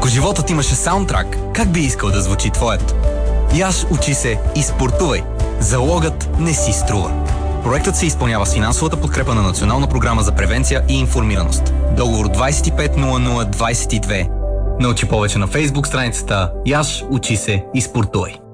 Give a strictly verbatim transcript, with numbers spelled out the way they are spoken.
животът имаше саундтрак, как би искал да звучи твоят? Яш, учи се и спортувай. Залогът не си струва. Проектът се изпълнява с финансовата подкрепа на Национална програма за превенция и информираност. Договор двайсет и пет нула нула двайсет и две. Научи повече на Фейсбук страницата Яш, учи се и спортувай.